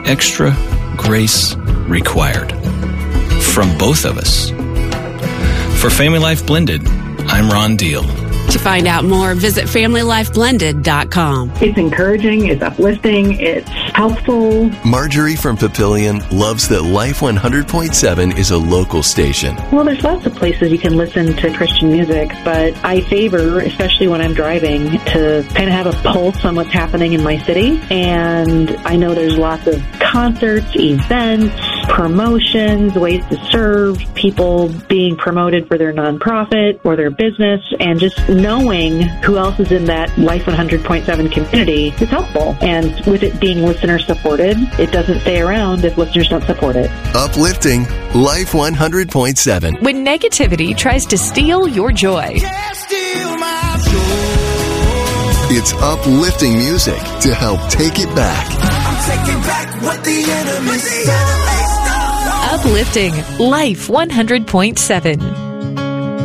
extra grace required from both of us. For Family Life Blended, I'm Ron Deal. To find out more, visit FamilyLifeBlended.com. It's encouraging, it's uplifting, it's helpful. Marjorie from Papillion loves that Life 100.7 is a local station. Well, there's lots of places you can listen to Christian music, but I favor, especially when I'm driving, to kind of have a pulse on what's happening in my city. And I know there's lots of concerts, events, promotions, ways to serve, people being promoted for their nonprofit or their business, and just knowing who else is in that Life 100.7 community is helpful. And with it being listener-supported, it doesn't stay around if listeners don't support it. Uplifting Life 100.7. When negativity tries to steal your joy. It's uplifting music to help take it back. I'm taking back what the enemy stole. Uplifting Life 100.7.